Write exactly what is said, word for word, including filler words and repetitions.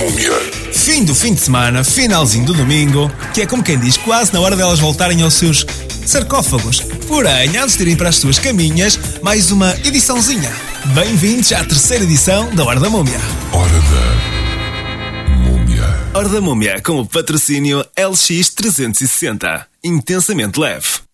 Múmia. Fim do fim de semana, finalzinho do domingo, que é como quem diz, quase na hora delas voltarem aos seus sarcófagos. Porém, antes de irem para as suas caminhas, mais uma ediçãozinha. Bem-vindos à terceira edição da Hora da Múmia. Hora da Múmia. Hora da Múmia, com o patrocínio L X trezentos e sessenta. Intensamente leve.